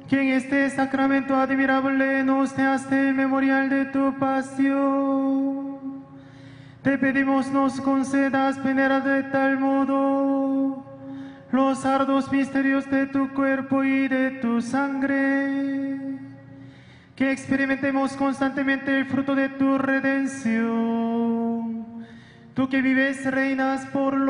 que en este sacramento admirable nos dejaste el memorial de tu pasión. Te pedimos nos concedas venerar de tal modo los arduos misterios de tu cuerpo y de tu sangre, que experimentemos constantemente el fruto de tu redención. Tú que vives, reinas por